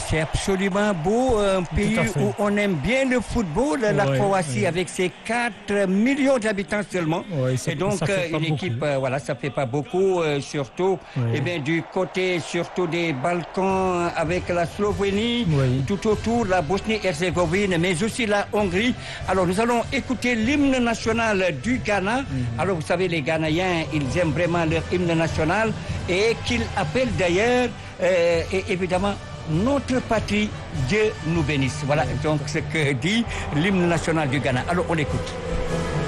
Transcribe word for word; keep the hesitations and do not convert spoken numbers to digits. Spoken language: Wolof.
c'est absolument beau, un pays où on aime bien le football, la Ouais, Croatie ouais. avec ses quatre millions d'habitants seulement. Ouais, ça- et donc ça fait euh, pas une beaucoup. équipe, euh, voilà, ça fait pas beaucoup, euh, surtout Ouais. eh bien, du côté surtout des Balkans avec la Slovénie, Oui. tout autour la Bosnie-Herzégovine, mais aussi la Hongrie. Alors nous allons écouter l'hymne national du Ghana. Alors vous savez, les Ghanéens, ils aiment vraiment leur hymne national et qu'ils appellent d'ailleurs, euh, et évidemment, notre patrie, Dieu nous bénisse. Voilà donc ce que dit l'hymne national du Ghana. Alors on l'écoute.